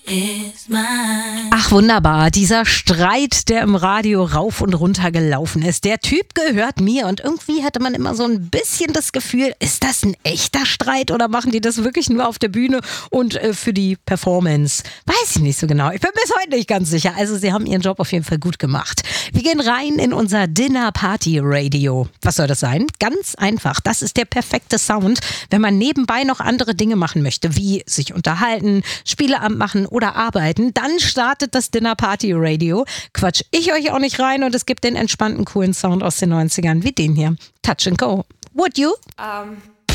Ach wunderbar, dieser Streit, der im Radio rauf und runter gelaufen ist. Der Typ gehört mir und irgendwie hatte man immer so ein bisschen das Gefühl, ist das ein echter Streit oder machen die das wirklich nur auf der Bühne und für die Performance? Weiß ich nicht so genau. Ich bin bis heute nicht ganz sicher. Also sie haben ihren Job auf jeden Fall gut gemacht. Wir gehen rein in unser Dinner-Party-Radio. Was soll das sein? Ganz einfach. Das ist der perfekte Sound, wenn man nebenbei noch andere Dinge machen möchte, wie sich unterhalten, Spieleabend machen oder arbeiten. Dann startet das Dinner-Party-Radio. Quatsch ich euch auch nicht rein und es gibt den entspannten, coolen Sound aus den 90ern wie den hier. Touch and Go. Would you?